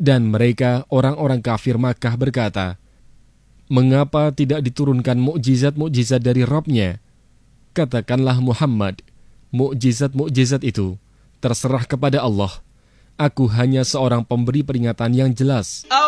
Dan mereka, orang-orang kafir Makkah berkata, "Mengapa tidak diturunkan mukjizat-mukjizat dari Rabb-Nya?" Katakanlah Muhammad, mukjizat-mukjizat itu terserah kepada Allah. Aku hanya seorang pemberi peringatan yang jelas.